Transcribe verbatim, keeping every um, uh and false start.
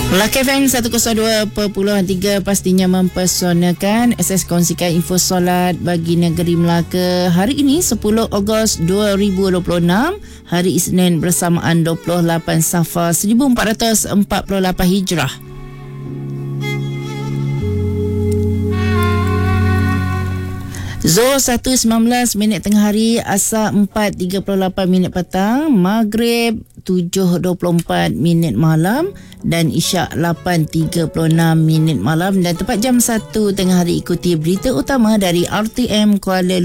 Melaka F M seratus dua perpuluhan tiga pastinya mempersonakan. S S kongsikan info solat bagi negeri Melaka hari ini sepuluh Ogos dua ribu dua puluh enam, hari Isnin bersamaan dua puluh lapan Safar seribu empat ratus empat puluh lapan Hijrah. Zuhur satu sembilan belas minit tengah hari, Asar empat tiga puluh lapan minit petang, Maghrib tujuh dua puluh empat minit malam dan Isyak lapan tiga puluh enam minit malam. Dan tepat jam satu tengah hari ikuti berita utama dari R T M Kuala